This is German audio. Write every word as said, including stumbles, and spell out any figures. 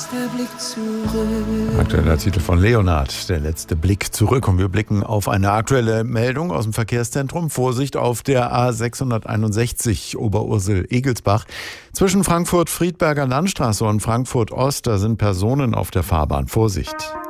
letzter Blick zurück. Aktueller Titel von Leonhard, der letzte Blick zurück. Und wir blicken auf eine aktuelle Meldung aus dem Verkehrszentrum. Vorsicht auf der A sechshunderteinundsechzig Oberursel-Egelsbach. Zwischen Frankfurt-Friedberger Landstraße und Frankfurt-Ost, da sind Personen auf der Fahrbahn. Vorsicht!